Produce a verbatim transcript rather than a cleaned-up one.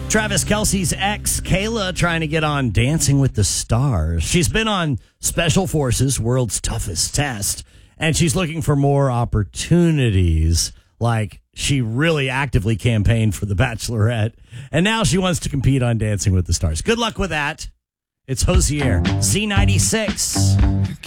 Travis Kelce's ex, Kayla, trying to get on Dancing with the Stars. She's been on Special Forces, World's Toughest Test, and she's looking for more opportunities. Like, she really actively campaigned for The Bachelorette, and now she wants to compete on Dancing with the Stars. Good luck with that. It's Hosier, Z ninety-six.